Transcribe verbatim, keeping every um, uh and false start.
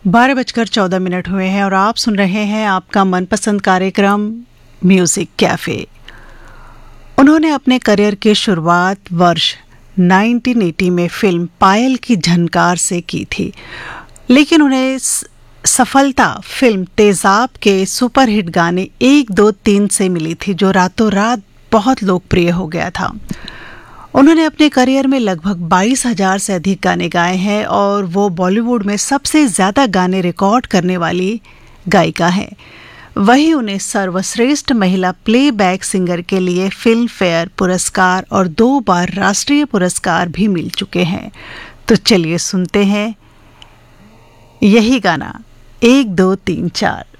बारह बजकर चौदह मिनट हुए हैं और आप सुन रहे हैं आपका मनपसंद कार्यक्रम म्यूजिक कैफे। उन्होंने अपने करियर की शुरुआत वर्ष उन्नीस सौ अस्सी में फिल्म पायल की झनकार से की थी, लेकिन उन्हें सफलता फिल्म तेजाब के सुपरहिट गाने एक दो तीन से मिली थी, जो रातों रात बहुत लोकप्रिय हो गया था। उन्होंने अपने करियर में लगभग बाईस हज़ार से अधिक गाने गाए हैं और वो बॉलीवुड में सबसे ज़्यादा गाने रिकॉर्ड करने वाली गायिका हैं। वहीं उन्हें सर्वश्रेष्ठ महिला प्लेबैक सिंगर के लिए फिल्म फेयर पुरस्कार और दो बार राष्ट्रीय पुरस्कार भी मिल चुके हैं। तो चलिए सुनते हैं यही गाना, एक दो तीन चार।